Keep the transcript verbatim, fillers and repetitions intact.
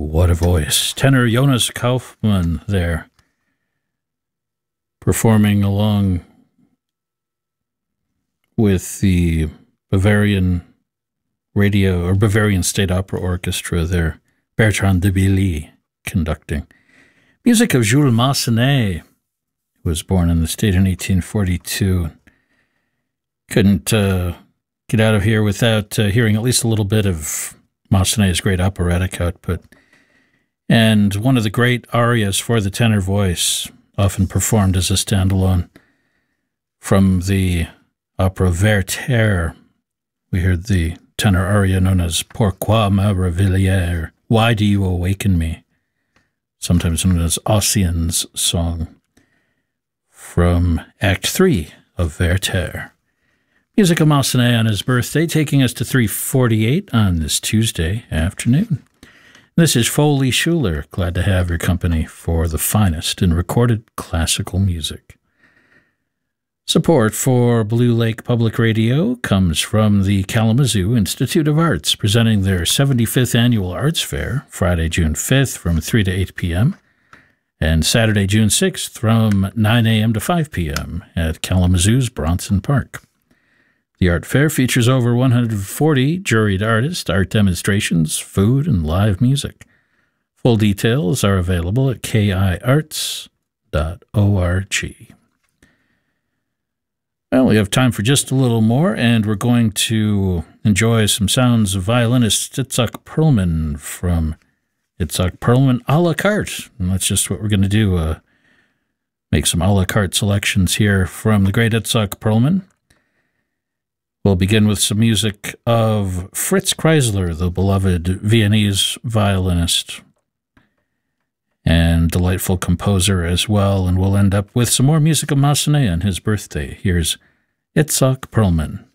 What a voice. Tenor Jonas Kaufmann there, performing along with the Bavarian Radio or Bavarian State Opera Orchestra there, Bertrand de Billy conducting. Music of Jules Massenet, who was born in the state in eighteen forty-two. Couldn't uh, get out of here without uh, hearing at least a little bit of Massenet's great operatic output. And one of the great arias for the tenor voice, often performed as a standalone, from the opera Werther. We heard the tenor aria known as Pourquoi me réveiller? Why do you awaken me? Sometimes known as Ossian's song, from Act three of Werther. Music of Massenet on his birthday, taking us to three forty-eight on this Tuesday afternoon. This is Foley Schuler, glad to have your company for the finest in recorded classical music. Support for Blue Lake Public Radio comes from the Kalamazoo Institute of Arts, presenting their seventy-fifth Annual Arts Fair, Friday, June fifth from three to eight p.m., and Saturday, June sixth from nine a.m. to five p.m. at Kalamazoo's Bronson Park. The art fair features over one hundred forty juried artists, art demonstrations, food, and live music. Full details are available at k i arts dot org. Well, we have time for just a little more, and we're going to enjoy some sounds of violinist Itzhak Perlman from Itzhak Perlman a la carte. And that's just what we're going to do, uh, make some a la carte selections here from the great Itzhak Perlman. We'll begin with some music of Fritz Kreisler, the beloved Viennese violinist and delightful composer as well, and we'll end up with some more music of Massenet on his birthday. Here's Itzhak Perlman.